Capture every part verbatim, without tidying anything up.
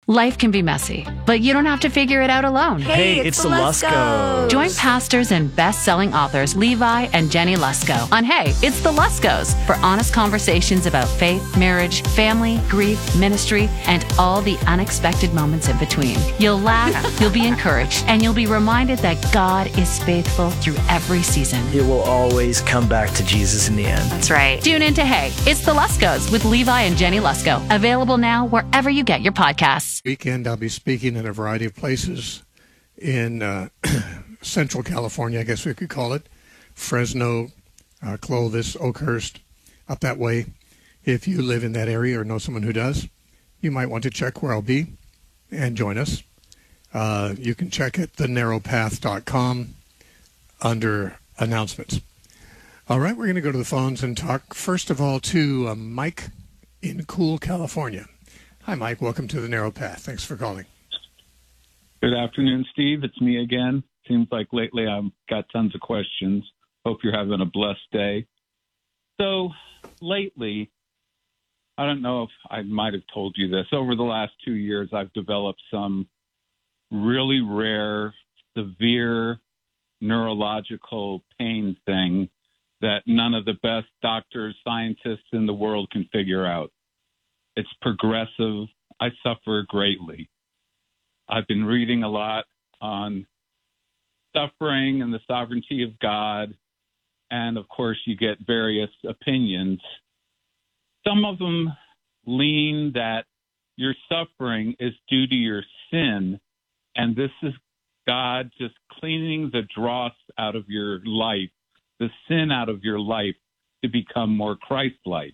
Life can be messy, but you don't have to figure it out alone. Hey, Hey, it's, it's the the Luskos. Join pastors and best-selling authors Levi and Jenny Lusko on Hey, It's the Luskos for honest conversations about faith, marriage, family, grief, ministry, and all the unexpected moments in between. You'll laugh, you'll be encouraged, and you'll be reminded that God is faithful through every season. It will always come back to Jesus in the end. That's right. Tune in to Hey, It's the Luskos with Levi and Jenny Lusko. Available now wherever you get your podcasts. Weekend, I'll be speaking in a variety of places in uh, Central California, I guess we could call it, Fresno, uh, Clovis, Oakhurst, up that way. If you live in that area or know someone who does, you might want to check where I'll be and join us. Uh, you can check at the narrow path dot com under announcements. All right, we're going to go to the phones and talk, first of all, to uh, Mike in Cool, California. Hi, Mike. Welcome to the Narrow Path. Thanks for calling. Good afternoon, Steve. It's me again. Seems like lately I've got tons of questions. Hope you're having a blessed day. So lately, I don't know if I might have told you this. Over the last two years, I've developed some really rare, severe neurological pain thing that none of the best doctors, scientists in the world can figure out. It's progressive. I suffer greatly. I've been reading a lot on suffering and the sovereignty of God. And of course, you get various opinions. Some of them lean that your suffering is due to your sin. And this is God just cleaning the dross out of your life, the sin out of your life to become more Christ-like.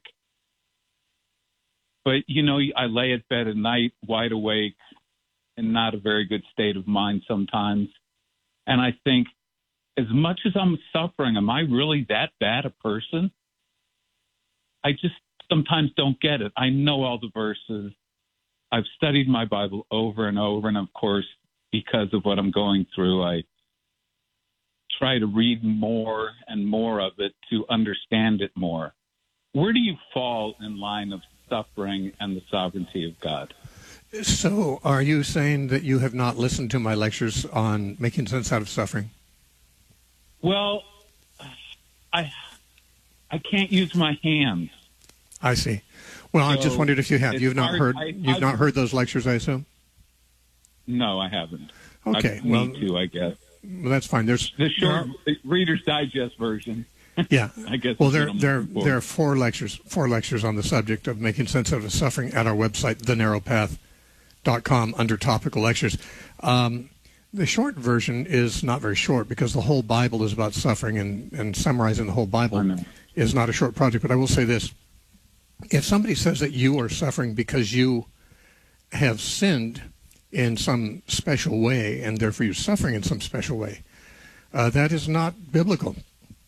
But, you know, I lay at bed at night wide awake and not a very good state of mind sometimes. And I think, as much as I'm suffering, am I really that bad a person? I just sometimes don't get it. I know all the verses. I've studied my Bible over and over. And, of course, because of what I'm going through, I try to read more and more of it to understand it more. Where do you fall in line of suffering and the sovereignty of God? So are you saying that you have not listened to my lectures on making sense out of suffering? Well, I I can't use my hands. I see. Well, I So just wondered if you have. it's You've not hard- heard I- you've I- not heard those lectures, I assume? No, I haven't. Okay, I well, need to, I guess. well, that's fine. There's The short the Reader's Digest version. yeah. I guess. Well, is there what I'm there looking for. there are four lectures four lectures on the subject of making sense out of suffering at our website, the narrow path dot com, under topical lectures. Um, the short version is not very short because the whole Bible is about suffering, and, and summarizing the whole I Bible know. is not a short project. But I will say this. If somebody says that you are suffering because you have sinned in some special way, and therefore you're suffering in some special way, uh, that is not biblical.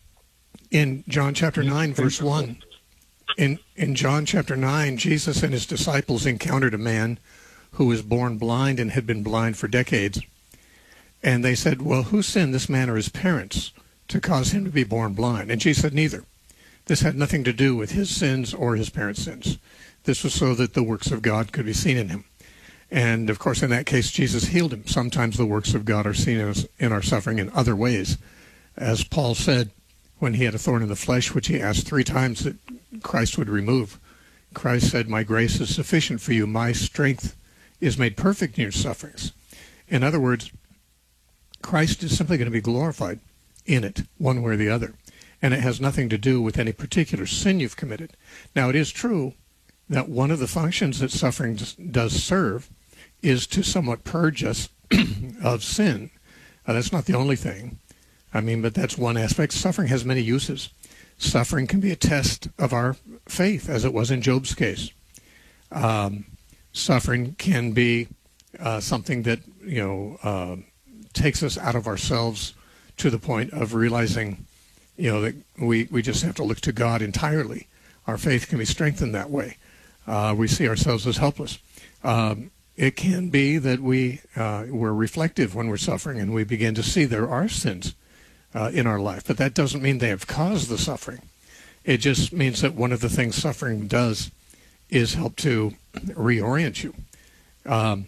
In John chapter nine, verse one, in, in John chapter nine, Jesus and his disciples encountered a man who was born blind and had been blind for decades. And they said, well, who sinned, this man or his parents, to cause him to be born blind? And Jesus said, neither. This had nothing to do with his sins or his parents' sins. This was so that the works of God could be seen in him. And, of course, in that case, Jesus healed him. Sometimes the works of God are seen in, us, in our suffering in other ways. As Paul said when he had a thorn in the flesh, which he asked three times that Christ would remove, Christ said, my grace is sufficient for you. My strength is made perfect in your sufferings. In other words, Christ is simply going to be glorified in it, one way or the other. And it has nothing to do with any particular sin you've committed. Now, it is true that one of the functions that suffering does serve is to somewhat purge us of sin. Uh, that's not the only thing. I mean, but that's one aspect. Suffering has many uses. Suffering can be a test of our faith, as it was in Job's case. Um, suffering can be uh, something that, you know, uh, takes us out of ourselves to the point of realizing, you know, that we, we just have to look to God entirely. Our faith can be strengthened that way. Uh, we see ourselves as helpless. Um, it can be that we, uh, we're reflective when we're suffering and we begin to see there are sins uh, in our life. But that doesn't mean they have caused the suffering. It just means that one of the things suffering does is help to reorient you. Um,